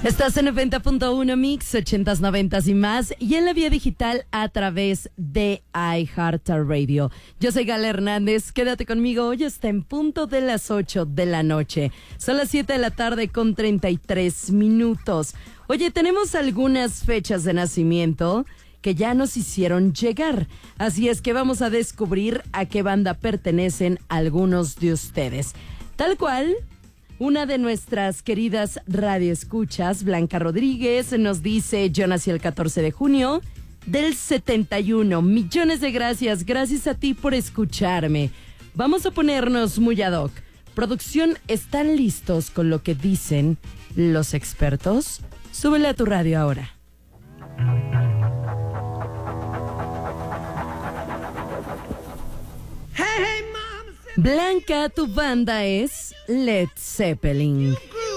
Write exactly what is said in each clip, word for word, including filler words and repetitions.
Estás en noventa punto uno Mix, ochentas, noventas y más, y en la vía digital a través de iHeartRadio. Yo soy Gala Hernández, quédate conmigo, hoy está en punto de las ocho de la noche. Son las siete de la tarde con treinta y tres minutos. Oye, tenemos algunas fechas de nacimiento que ya nos hicieron llegar, así es que vamos a descubrir a qué banda pertenecen algunos de ustedes. Tal cual, una de nuestras queridas radioescuchas, Blanca Rodríguez, nos dice: yo nací el catorce de junio del setenta y uno. Millones de gracias, gracias a ti por escucharme. Vamos a ponernos muy ad hoc. Producción, ¿están listos con lo que dicen los expertos? Súbele a tu radio ahora. Blanca, tu banda es Led Zeppelin.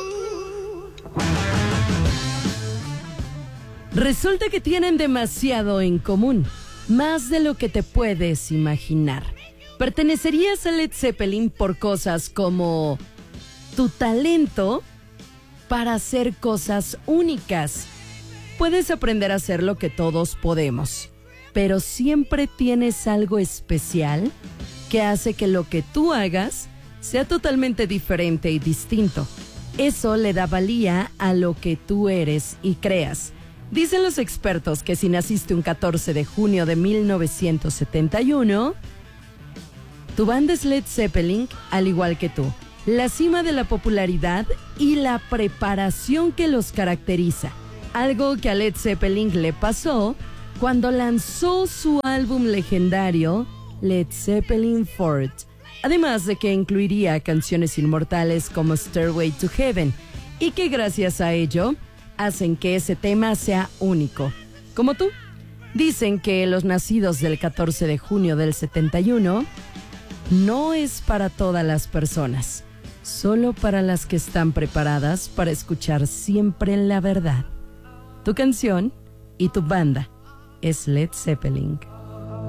Resulta que tienen demasiado en común, más de lo que te puedes imaginar. Pertenecerías a Led Zeppelin por cosas como tu talento para hacer cosas únicas. Puedes aprender a hacer lo que todos podemos, pero siempre tienes algo especial que hace que lo que tú hagas sea totalmente diferente y distinto. Eso le da valía a lo que tú eres y creas. Dicen los expertos que si naciste un catorce de junio de mil novecientos setenta y uno, tu banda es Led Zeppelin, al igual que tú. La cima de la popularidad y la preparación que los caracteriza. Algo que a Led Zeppelin le pasó cuando lanzó su álbum legendario Led Zeppelin cuatro, además de que incluiría canciones inmortales como Stairway to Heaven, y que gracias a ello hacen que ese tema sea único. Como tú, dicen que los nacidos del catorce de junio del setenta y uno no es para todas las personas, solo para las que están preparadas para escuchar siempre la verdad. Tu canción y tu banda es Led Zeppelin.